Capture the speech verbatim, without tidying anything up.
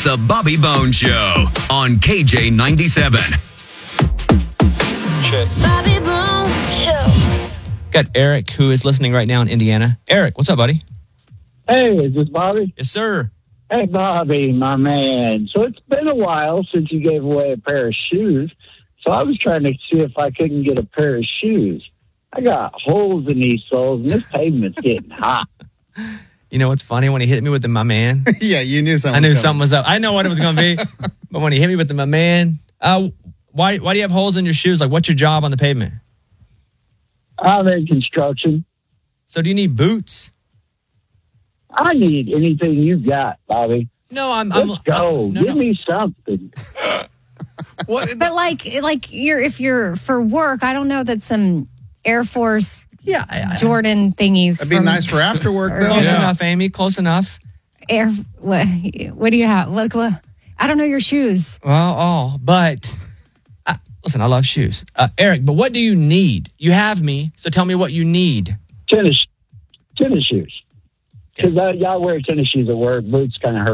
the Bobby Bones Show on K J ninety-seven. Bobby Bones Show. Got Eric, who is listening right now in Indiana. Eric, what's up, buddy? Hey, is this Bobby? Yes, sir. Hey, Bobby, my man. So it's been a while since you gave away a pair of shoes. So I was trying to see if I couldn't get a pair of shoes. I got holes in these soles, and this pavement's getting hot. You know what's funny? When he hit me with the my man, yeah, you knew something. I knew was something was up. I know what it was going to be. But when he hit me with the my man, uh, why, why do you have holes in your shoes? Like, what's your job on the pavement? I'm in construction. So do you need boots? I need anything you got, Bobby. No, I'm... Let's I'm, go. I'm, no, Give no. me something. What? But like, like you're if you're for work, I don't know that some Air Force yeah, I, I, Jordan thingies. That'd be from, nice for after work, though. Close Yeah. enough, Amy. Close enough. Air. What? What do you have? Look, what? I don't know your shoes. Well, oh, but... I, listen, I love shoes. Uh, Eric, but what do you need? You have me, so tell me what you need. Tennis, tennis shoes. Because y'all wear tennis shoes at work. Boots kind of hurt